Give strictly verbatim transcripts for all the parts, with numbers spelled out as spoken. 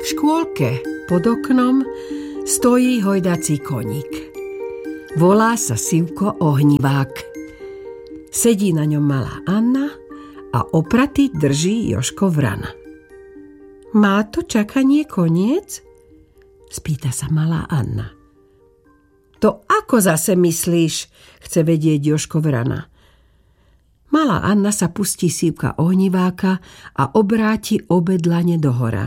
V škôlke pod oknom stojí hojdací koník. Volá sa Sivko Ohnivák. Sedí na ňom malá Anna a opratý drží Jožko Vrana. Má to čakanie koniec? Spýta sa malá Anna. To ako zase myslíš? Chce vedieť Jožko Vrana. Malá Anna sa pustí Sivka Ohniváka a obráti obe dlane dohora.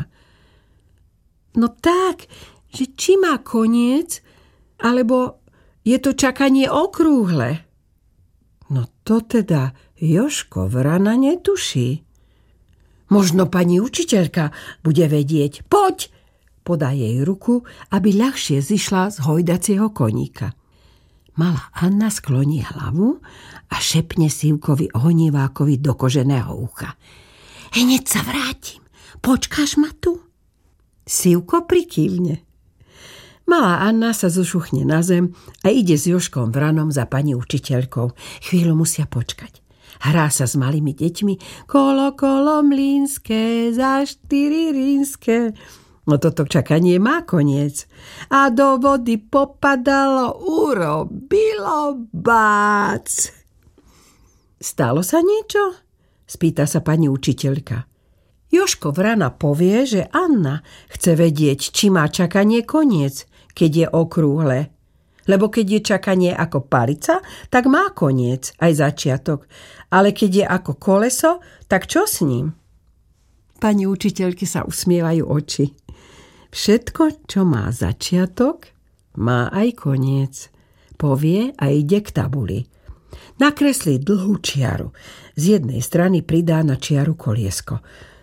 No tak, že či má koniec, alebo je to čakanie okrúhle? No to teda Jožko Vrana netuší. Možno pani učiteľka bude vedieť. Poď! Podá jej ruku, aby ľahšie zišla z hojdacieho koníka. Malá Anna skloní hlavu a šepne Sivkovi Ohnivákovi do koženého ucha. Hneď sa vrátim. Počkáš ma tu? Sivko prikývne. Malá Anna sa zošuchne na zem a ide s Jožkom Vranom za pani učiteľkou. Chvíľu musia počkať. Hrá sa s malými deťmi. Kolo, kolo mlynské, za štyri rínske. No toto čakanie má koniec. A do vody popadalo, urobilo bác. Stalo sa niečo? Spýta sa pani učiteľka. Jožko Vrana povie, že Anna chce vedieť, či má čakanie koniec, keď je okrúhle. Lebo keď je čakanie ako palica, tak má koniec, aj začiatok. Ale keď je ako koleso, tak čo s ním? Pani učiteľky sa usmievajú oči. Všetko, čo má začiatok, má aj koniec. Povie a ide k tabuli. Nakreslí dlhú čiaru. Z jednej strany pridá na čiaru koliesko.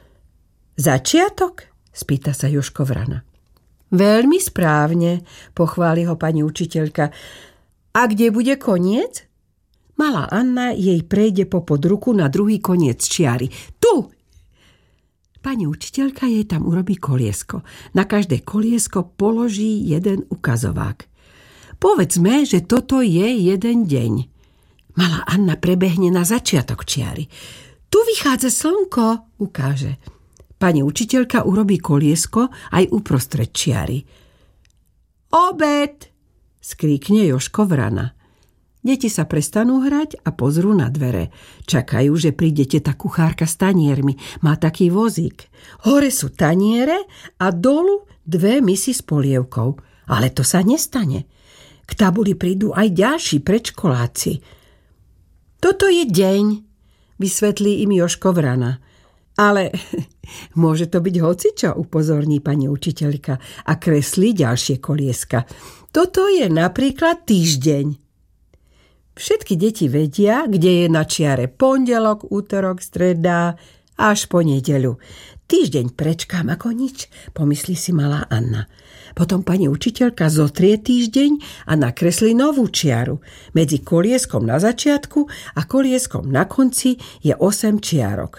Začiatok? Spýta sa Jožko Vrana. Veľmi správne, pochváli ho pani učiteľka. A kde bude koniec? Malá Anna jej prejde popod ruku na druhý koniec čiary. Tu! Pani učiteľka jej tam urobí koliesko. Na každé koliesko položí jeden ukazovák. Povedzme, že toto je jeden deň. Malá Anna prebehne na začiatok čiary. Tu vychádza slnko, ukáže. Pani učiteľka urobí koliesko aj uprostred čiary. Obed! Skríkne Jožko Vrana. Deti sa prestanú hrať a pozrú na dvere. Čakajú, že príde teta kuchárka s taniermi. Má taký vozík. Hore sú taniere a dolu dve misy s polievkou. Ale to sa nestane. K tabuli prídu aj ďalší predškoláci. Toto je deň, vysvetlí im Jožko Vrana. Ale môže to byť hocičo, upozorní pani učiteľka a kreslí ďalšie kolieska. Toto je napríklad týždeň. Všetky deti vedia, kde je na čiare pondelok, útorok, streda až po nedeľu. Týždeň prečkám ako nič, pomyslí si malá Anna. Potom pani učiteľka zotrie týždeň a nakreslí novú čiaru. Medzi kolieskom na začiatku a kolieskom na konci je osem čiarok.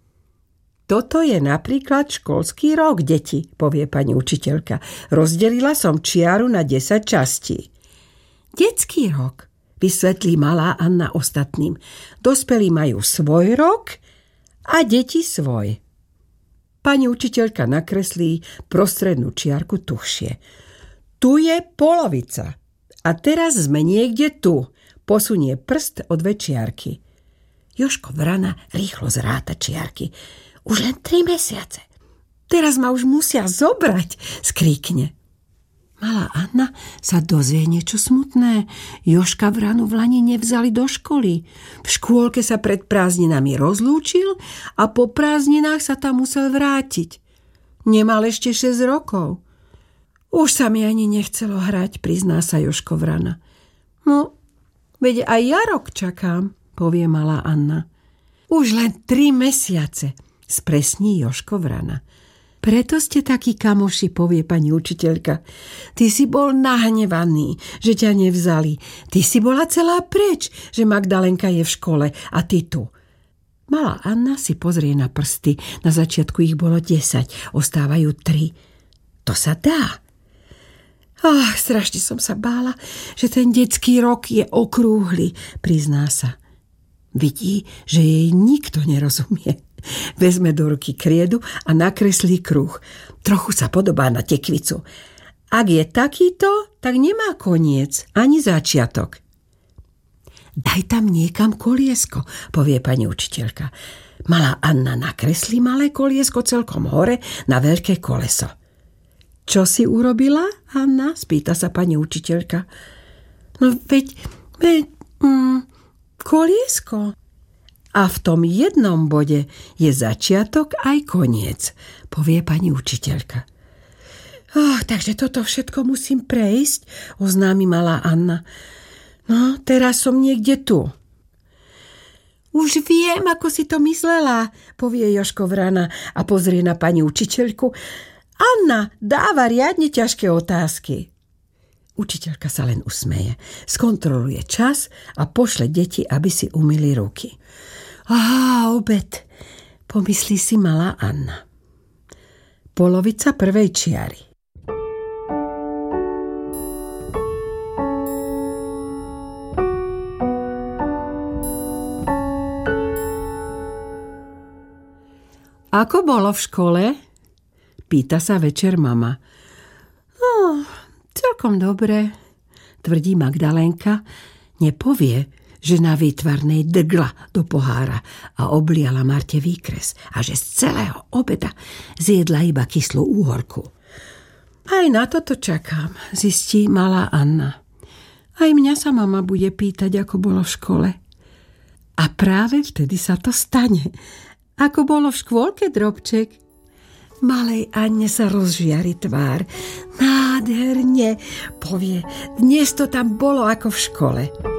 Toto je napríklad školský rok, deti, povie pani učiteľka. Rozdelila som čiaru na desať častí. Detský rok, vysvetlí malá Anna ostatným. Dospelí majú svoj rok a deti svoj. Pani učiteľka nakreslí prostrednú čiarku tuhšie. Tu je polovica. A teraz sme niekde tu. Posunie prst o dve čiarky. Jožko Vrana rýchlo zráta čiarky. Už len tri mesiace. Teraz ma už musia zobrať, skríkne. Malá Anna sa dozvie niečo smutné. Jožka Vranu v Lani nevzali do školy. V škôlke sa pred prázdninami rozlúčil a po prázdninách sa tam musel vrátiť. Nemal ešte šesť rokov. Už sa mi ani nechcelo hrať, prizná sa Jožko Vrana. No, veď aj ja rok čakám, povie malá Anna. Už len tri mesiace, spresní Jožko Vrana. Preto ste takí kamoši, povie pani učiteľka. Ty si bol nahnevaný, že ťa nevzali. Ty si bola celá preč, že Magdalenka je v škole a ty tu. Malá Anna si pozrie na prsty. Na začiatku ich bolo desať, ostávajú tri. To sa dá. Ach, strašne som sa bála, že ten detský rok je okrúhly, prizná sa. Vidí, že jej nikto nerozumie. Vezme do ruky kriedu a nakreslí kruh. Trochu sa podobá na tekvicu. Ak je takýto, tak nemá koniec, ani začiatok. Daj tam niekam koliesko, povie pani učiteľka. Malá Anna nakreslí malé koliesko celkom hore na veľké koleso. Čo si urobila, Anna? Spýta sa pani učiteľka. No veď, veď mm, koliesko. A v tom jednom bode je začiatok aj koniec, povie pani učiteľka. Oh, takže toto všetko musím prejsť, oznámi malá Anna. No, teraz som niekde tu. Už viem, ako si to myslela, povie Jožko Vrana a pozrie na pani učiteľku. Anna dáva riadne ťažké otázky. Učiteľka sa len usmeje, skontroluje čas a pošle deti, aby si umyli ruky. Á, obed, pomyslí si malá Anna. Polovica prvej čiary. Ako bolo v škole? Pýta sa večer mama. No, celkom dobre, tvrdí Magdalénka. Nepovie, že na výtvarnej drgla do pohára a obliala Marte výkres a že z celého obeda zjedla iba kyslú úhorku. Aj na toto čakám, zistí malá Anna. Aj mňa sa mama bude pýtať, ako bolo v škole. A práve vtedy sa to stane. Ako bolo v škôlke, Drobček? Malej Anne sa rozžiari tvár. Nádherne, povie, dnes to tam bolo ako v škole.